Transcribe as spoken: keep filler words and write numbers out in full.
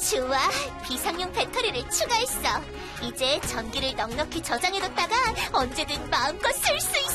좋아, 비상용 배터리를 추가했어. 이제 전기를 넉넉히 저장해뒀다가 언제든 마음껏 쓸 수 있어.